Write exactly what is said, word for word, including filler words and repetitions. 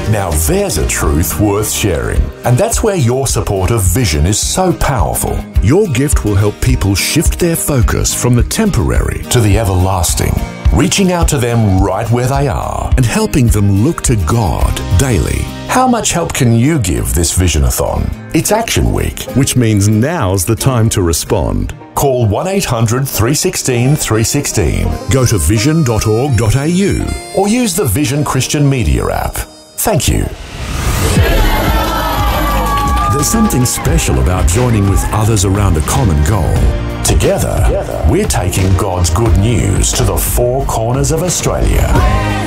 Now there's a truth worth sharing. And that's where your support of Vision is so powerful. Your gift will help people shift their focus from the temporary to the everlasting, reaching out to them right where they are and helping them look to God daily. How much help can you give this Vision-a-thon? It's Action Week, which means now's the time to respond. Call one eight hundred, three one six, three one six. Go to vision dot org dot a u or use the Vision Christian Media app. Thank you. There's something special about joining with others around a common goal. Together, we're taking God's good news to the four corners of Australia.